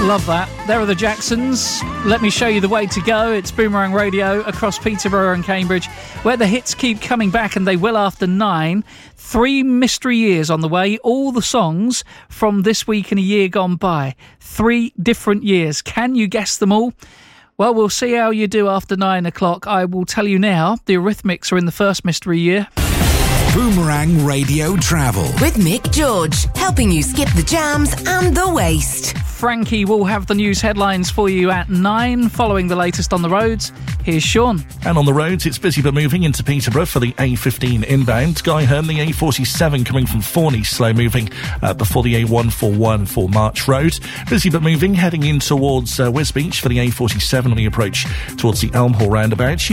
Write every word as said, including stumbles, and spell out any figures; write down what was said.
Love that. There are the Jacksons. Let me show you the way to go. It's Boomerang Radio across Peterborough and Cambridge, where the hits keep coming back, and they will after nine. Three mystery years on the way. All the songs from this week and a year gone by. Three different years. Can you guess them all? Well, we'll see how you do after nine o'clock. I will tell you now, the Eurythmics are in the first mystery year. Boomerang Radio Travel with Mick George, helping you skip the jams and the waste. Frankie will have the news headlines for you at nine, following the latest on the roads. Here's Sean. And on the roads, it's busy but moving into Peterborough for the A fifteen inbound. Guy Hearn, the A forty-seven coming from Forney, slow moving uh, before the A one forty-one for March Road. Busy but moving heading in towards uh, Wisbeach for the A forty-seven on the approach towards the Elm Hall roundabout.